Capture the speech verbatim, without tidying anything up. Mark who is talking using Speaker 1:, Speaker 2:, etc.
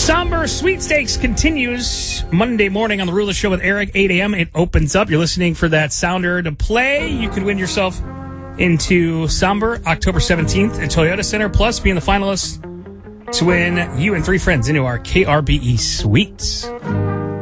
Speaker 1: Somber Sweepstakes continues Monday morning on the Rula Show with Eric, eight a.m. It opens up. You're listening for that sounder to play. You could win yourself into Somber October seventeenth at Toyota Center, plus being the finalist to win you and three friends into our K R B E suites.